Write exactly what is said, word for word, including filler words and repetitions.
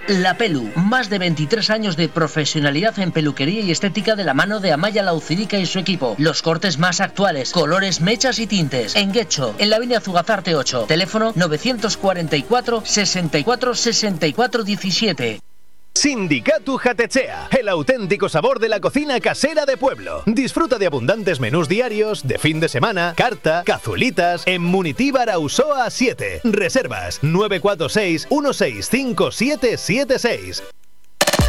La Pelu, más de veintitrés años de profesionalidad en peluquería y estética de la mano de Amaya Laucirica y su equipo. Los cortes más actuales, colores, mechas y tintes. En Guecho, en la avenida Zugazarte ocho. Teléfono novecientos cuarenta y cuatro, sesenta y cuatro, sesenta y cuatro diecisiete. Sindicatu Jatechea, el auténtico sabor de la cocina casera de pueblo. Disfruta de abundantes menús diarios, de fin de semana, carta, cazuelitas, en Munitíbar Ausoa siete. Reservas nueve cuatro seis, uno seis cinco siete siete seis.